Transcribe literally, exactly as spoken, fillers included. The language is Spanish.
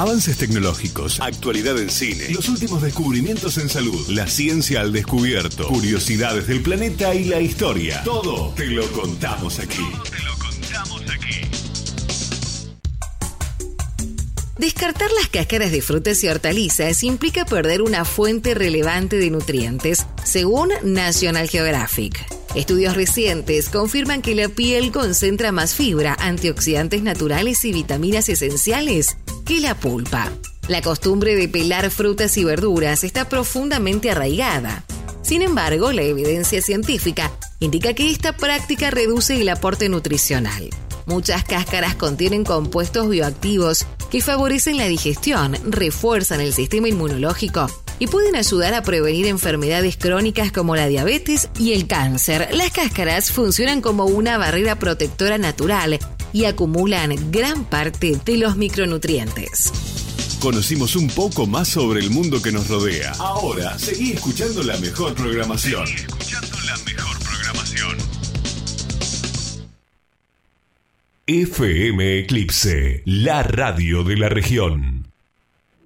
Avances tecnológicos, actualidad en cine, los últimos descubrimientos en salud, la ciencia al descubierto, curiosidades del planeta y la historia. Todo te lo contamos aquí. Todo te lo contamos aquí. Descartar las cáscaras de frutas y hortalizas implica perder una fuente relevante de nutrientes, según National Geographic. Estudios recientes confirman que la piel concentra más fibra, antioxidantes naturales y vitaminas esenciales que la pulpa. La costumbre de pelar frutas y verduras está profundamente arraigada. Sin embargo, la evidencia científica indica que esta práctica reduce el aporte nutricional. Muchas cáscaras contienen compuestos bioactivos que favorecen la digestión, refuerzan el sistema inmunológico y pueden ayudar a prevenir enfermedades crónicas como la diabetes y el cáncer. Las cáscaras funcionan como una barrera protectora natural y acumulan gran parte de los micronutrientes. Conocimos un poco más sobre el mundo que nos rodea. Ahora, seguí escuchando la mejor programación. Seguí escuchando la mejor programación. F M Eclipse, la radio de la región.